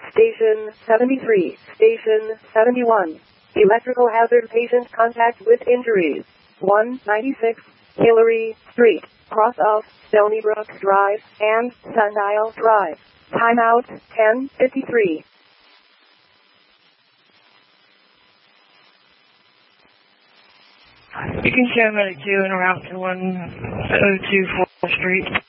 Station 73, Station 71. Electrical hazard patient contact with injuries. 196 Hillary Street, cross of Stony Brook Drive and Sundial Drive. Timeout 10:53. You can show medic 2 and route to 102 4th Street.